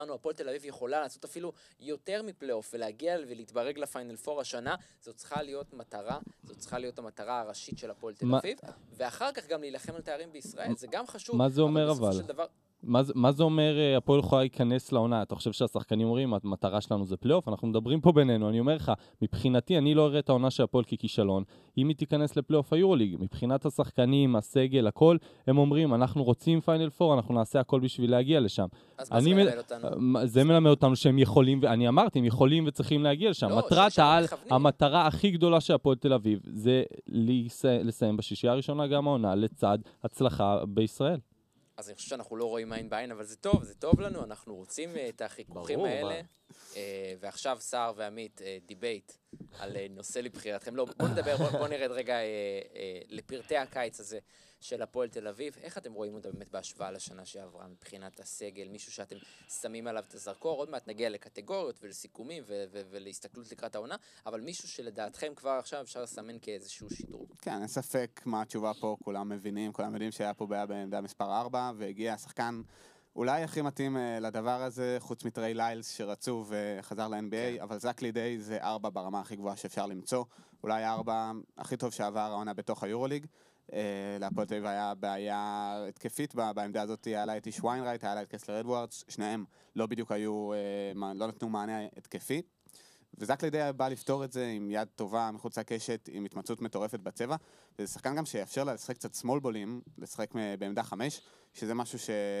הפועל תל אביב יכולה לעשות אפילו יותר מפלייאוף ולהגיע ולהתברג לפיינל פור השנה, זאת צריכה להיות מטרה, זאת צריכה להיות המטרה הראשית של הפועל תל אביב, ואחר כך גם להילחם על תארים בישראל, זה גם חשוב. מה זה אומר אבל? מה זה אומר הפועל יכולה להיכנס לעונה? אתה חושב שהשחקנים אומרים, המטרה שלנו זה פלייאוף? אנחנו מדברים פה בינינו, אני אומר לך, מבחינתי אני לא אראה את העונה של הפועל ככישלון, אם היא תיכנס לפלייאוף היורוליג, מבחינת השחקנים, הסגל, הכל, הם אומרים, אנחנו רוצים פיינל פור, אנחנו נעשה הכל בשביל להגיע לשם. אז מה זה מלמד אותנו? זה מלמד אותנו שהם יכולים, ואני אמרתי, הם יכולים וצריכים להגיע לשם. מטרת העל, המטרה הכי גדולה של הפועל תל אביב, זה לסיים בשישייה הראשונה גם העונה, לצד הצלחה בישראל. אז אני חושב שאנחנו לא רואים עין בעין, אבל זה טוב לנו, אנחנו רוצים את החיכוכים האלה. ועכשיו סער ועמית דיבייט על נושא לבחירתכם. לא, בואו נרד רגע לפרטי הקיץ הזה של הפועל תל אביב. איך אתם רואים אותה באמת בהשוואה לשנה שעברה מבחינת הסגל? מישהו שאתם שמים עליו את הזרקור, עוד מעט נגיע לקטגוריות ולסיכומים ולהסתכלות לקראת העונה, אבל מישהו שלדעתכם כבר עכשיו אפשר לסמן כאיזשהו שידור. כן, אין ספק מה התשובה פה, כולם מבינים, כולם יודעים שהיה פה בעיה בעמדה מספר 4, והגיע השחקן אולי הכי מתאים לדבר הזה, חוץ מטרי ליילס שרצו וחזר ל-NBA, אבל זק לידי זה 4 ברמה הכי גבוהה שאפשר למצוא, אולי 4 הכי טוב שעבר העונה בתוך היורוליג. להפועל תל אביב היה בעיה התקפית בעמדה הזאת, היה לה את איש ויינרייט, היה לה את קסלר אדוארדס, שניהם לא בדיוק היו, לא נתנו מענה התקפי, וזק לידי בא לפתור את זה עם יד טובה מחוץ לקשת, עם התמצאות מטורפת בצבע, וזה שחקן גם שיאפשר לה לשחק קצת סמול בולים, לשחק בעמדה 5, שזה משהו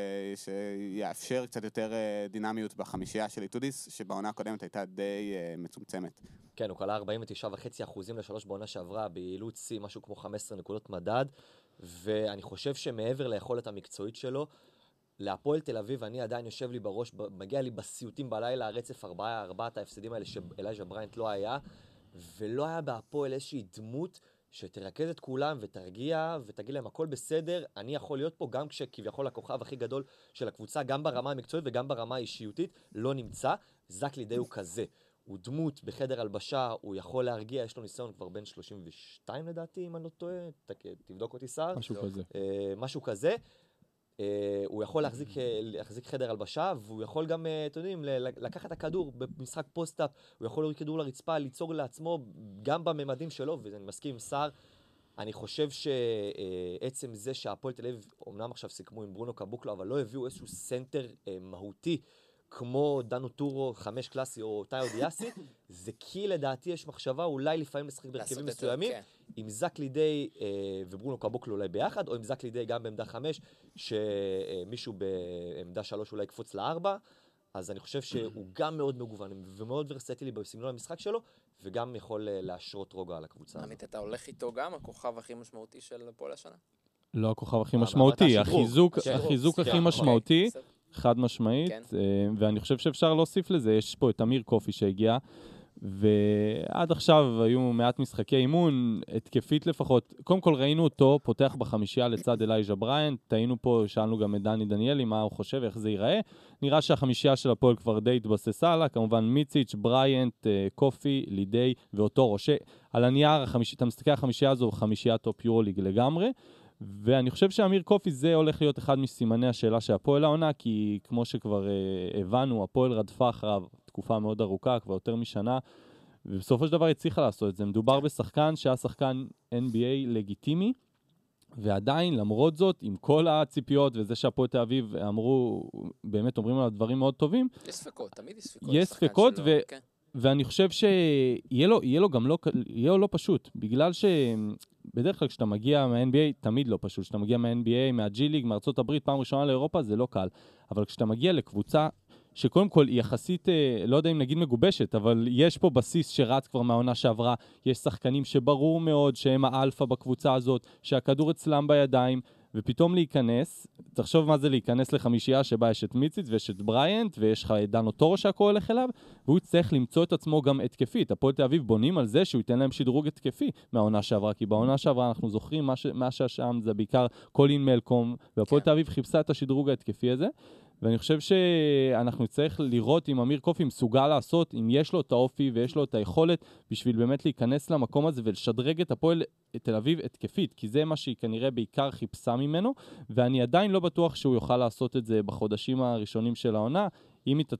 שיאפשר קצת יותר דינמיות בחמישייה של איטודיס, שבעונה הקודמת הייתה די מצומצמת. כן, הוא קלה 49.5% ל3 בעונה שעברה, ביעילות C, משהו כמו 15 נקודות מדד, ואני חושב שמעבר ליכולת המקצועית שלו, להפועל תל אביב, אני עדיין יושב לי בראש, מגיע לי בסיוטים בלילה, הרצף 4 ההפסדים האלה שאלייג'ה בריינט לא היה, ולא היה בהפועל איזושהי דמות שתרכז את כולם ותרגיע ותגיד להם הכל בסדר, אני יכול להיות פה גם כשכביכול הכוכב הכי גדול של הקבוצה, גם ברמה המקצועית וגם ברמה האישיותית, לא נמצא. זק לידי הוא כזה. הוא דמות בחדר הלבשה, הוא יכול להרגיע, יש לו ניסיון כבר בין 32 לדעתי, אם אני לא טועה, תבדוק אותי שר. משהו כזה. הוא יכול להחזיק חדר הלבשה, והוא יכול גם, אתם יודעים, לקחת את הכדור במשחק פוסט-אפ, הוא יכול להוריד כדור לרצפה, ליצור לעצמו גם בממדים שלו, ואני מסכים עם שר, אני חושב שעצם זה שהפועל תל אביב, אמנם עכשיו סיכמו עם ברונו קבוקלו, אבל לא הביאו איזשהו סנטר מהותי, כמו דנו טורו, 5 קלאסי או טאיו דיאסי, זה כי לדעתי יש מחשבה אולי לפעמים לשחק בהרכבים מסוימים, עם זק לידי וברונו קבוקלו אולי ביחד, או עם זק לידי גם בעמדה 5, שמישהו בעמדה 3 אולי יקפוץ ל4, אז אני חושב שהוא גם מאוד מגוון ומאוד ורסטילי בסגנון המשחק שלו, וגם יכול להשרות רוגע על הקבוצה. עמית, אתה הולך איתו גם, הכוכב הכי משמעותי של הפועל השנה? לא הכוכב הכי משמעותי, החיזוק הכי משמעותי, חד משמעית, ואני חושב שאפשר להוסיף לזה, יש פה את אמיר קופי שהגיע, ועד עכשיו היו מעט משחקי אימון, התקפית לפחות, קודם כל ראינו אותו פותח בחמישייה לצד אלייג'ה בריינט, טעינו פה, שאלנו גם את דני דניאלי מה הוא חושב, איך זה ייראה, נראה שהחמישייה של הפועל כבר די התבססה לה, כמובן מיציץ', בריינט, קופי, לידי ואותו ראשה, על הנייר, אתה מסתכל על החמישייה הזו, חמישייה טופ יורוליג לגמרי, ואני חושב שאמיר קופי זה הולך להיות אחד מסימני השאלה של הפועל העונה, כי כמו שכבר הבנו, הפועל רדפה אחריו תקופה מאוד ארוכה, כבר יותר משנה, ובסופו של דבר הצליחה לעשות את זה. מדובר בשחקן שהיה שחקן NBA לגיטימי, ועדיין, למרות זאת, עם כל הציפיות וזה שהפועל תל אביב אמרו, באמת אומרים עליו דברים מאוד טובים. יש ספקות, תמיד יש ספקות. יש ספקות, ואני חושב שיהיה לו גם לא פשוט, בגלל שבדרך כלל כשאתה מגיע מה-NBA, תמיד לא פשוט, כשאתה מגיע מה-NBA, מה-G-League, מארצות הברית, פעם ראשונה לאירופה, זה לא קל, אבל כשאתה מגיע לקבוצה שקודם כל היא יחסית, לא יודע אם נגיד מגובשת, אבל יש פה בסיס שרץ כבר מהעונה שעברה, יש שחקנים שברור מאוד שהם האלפא בקבוצה הזאת, שהכדור אצלם בידיים, ופתאום להיכנס, תחשוב מה זה להיכנס לחמישייה שבה יש את מיציץ ויש את בריינט, ויש לך את דנו טורו שהכל הולך אליו, והוא צריך למצוא את עצמו גם התקפית. הפועל תל אביב בונים על זה שהוא ייתן להם שדרוג התקפי מהעונה שעברה, כי בעונה שעברה אנחנו זוכרים מה שהשם זה בעיקר קולין מלקום, והפועל תל אביב חיפשה את השדרוג ההתקפי הזה, ואני חושב שאנחנו צריך לראות אם אמיר קופי מסוגל לעשות, אם יש לו את האופי ויש לו את היכולת בשביל באמת להיכנס למקום הזה ולשדרג את הפועל תל אביב התקפית, כי זה מה שהיא כנראה בעיקר חיפשה ממנו, ואני עדיין לא בטוח שהוא יוכל לעשות את זה בחודשים הראשונים של העונה. אם היא